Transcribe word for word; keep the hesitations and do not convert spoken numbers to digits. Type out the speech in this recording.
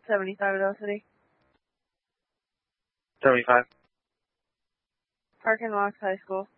seventy-five Velocity. seventy-five. Park and Walks High School.